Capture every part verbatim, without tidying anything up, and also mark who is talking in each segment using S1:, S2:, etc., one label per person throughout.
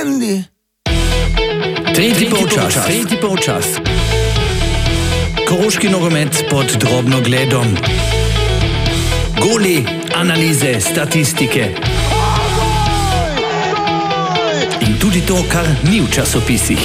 S1: Andi.
S2: Tretji polčas, tretji polčas. Koroški nogomet pod drobnogledom. Goli, analize, statistike. In tudi to, kar ni v časopisih.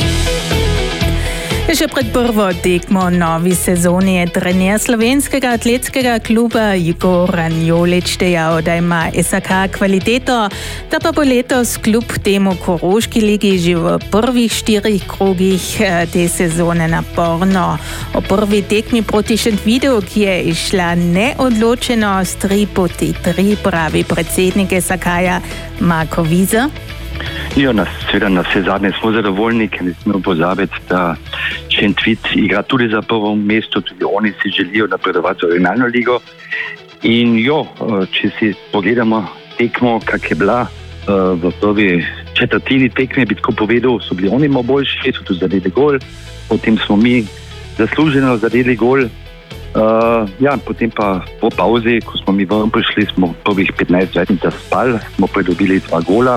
S3: Še pred prvo tekmo novi sezoni je trener slovenskega atletskega kluba Goran Jolič dejal, da ima S A K kvaliteto, da pa bo letos kljub temu Koroški ligi že v prvih štirih krogih te sezone naporno. O prvi tekmi proti Šentvidu, ki je išla neodločeno s tri proti tri, pravi predsednik S A K-ja Marko Wiese.
S4: Ja, na, seveda na vse zadnje smo zadovoljni, ker ne smemo pozabiti, da Šentvid igra tudi za prvo mesto, tudi oni si želijo napredovati v regionalno ligo. In jo, če si pogledamo tekmo, kak je bila v prvi četrtini tekme, bi tako povedal, so bili oni malo boljši, so tu zadeli gol, potem smo mi zasluženo zadeli gol. Uh, ja, potem pa po pauzi, ko smo mi ven prišli, smo prvih petnajst dvajset zaspali, smo pridobili dva gola.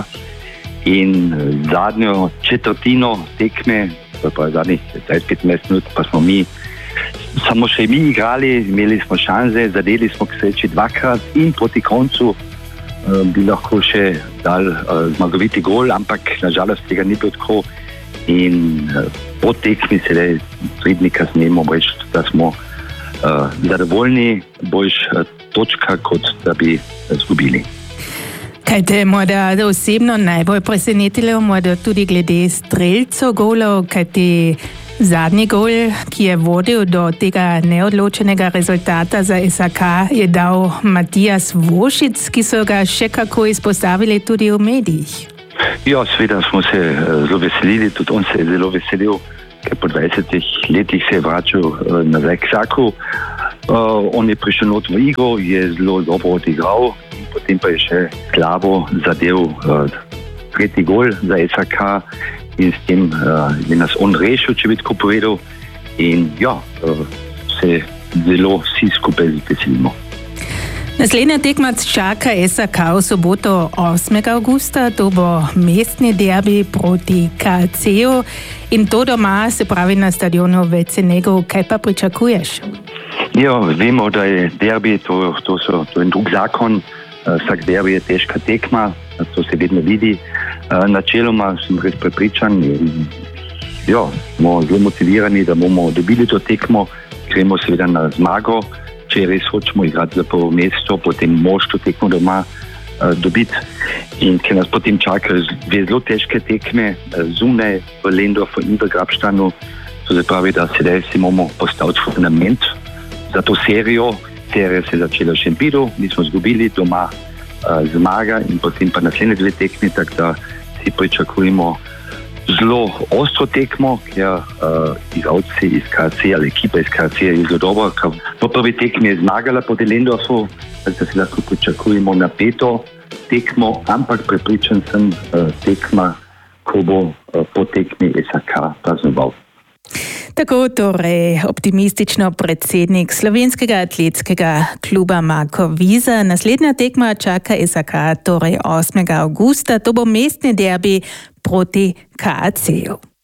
S4: In zadnjo četrtino tekme, pa zadnjih dvajset petnajst minut, pa smo mi, samo še mi igrali, imeli smo šanse, zadeli smo k sreči dvakrat in proti koncu uh, bi lahko še dal uh, zmagoviti gol, ampak nažalost tega ni bilo tako. In uh, po tekmi se le tri dni kasneje moramo reči, da smo uh, zadovoljni, boljš uh, točka, kot da bi izgubili.
S3: Kaj te morda osebno najbolj presenetilo, morda tudi glede streljcev golov, kaj ti zadnji gol, ki je vodil do tega neodločenega rezultata za S A K, je dal Matijas Vošic, ki so ga še kako izpostavili tudi v medijih.
S4: Ja, seveda smo se zelo veselili, tudi on se je zelo veselil, ker po dvajsetih letih se je vračal nazaj k Saku. Uh, on je prišel not v igro, je zelo dobro odigral. Potem pa je še slabo zadev uh, tretji gol za S A K in s tem uh, je nas on rešil, če bi tako povedal. In ja, uh, se zelo vsi skupaj veselimo.
S3: Naslednja tekma čaka S A K v soboto osmega avgusta, to bo mestni derbi proti K C-ju in to doma, se pravi na stadionu v Cenegu. Kaj pa pričakuješ?
S4: Ja, vemo, da je derbi, to, to, so, to je drug zakon. Vsak derbi je težka tekma, to se vedno vidi. Načeloma sem res prepričan in jo, smo zelo motivirani, da bomo dobili to tekmo, gremo seveda na zmago. Če res hočemo igrati za prvo mesto, potem mož to tekmo doma dobiti. In ker nas potem čakajo dve zelo težke tekme, zunaj v Lendorfu in v Grabštanu, to se pravi, da sedaj si moramo postaviti fundament za to serijo. Serija se je začela v Šentvidu, mi smo izgubili doma uh, zmaga in potem pa naslednje dve tekmi, tako da si pričakujemo zelo ostro tekmo, ker uh, igralci iz K C ali ekipa iz K C je zelo dobro, ker po prvi tekmi je zmagala proti Lendorfu, tako da se lahko pričakujemo napeto tekmo, ampak prepričan sem uh, tekma, ko bo uh, po tekmi S A K praznoval.
S3: Tako torej optimistično predsednik slovenskega atletskega kluba Marko Wiese. Naslednja tekma čaka S A K torej osmega avgusta, to bo mestni derbi proti K C-ju.